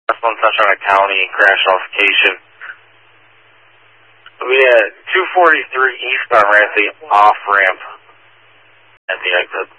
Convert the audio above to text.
That's on Sunshine County, crash notification. We had 243 eastbound, we're at the off ramp at the exit.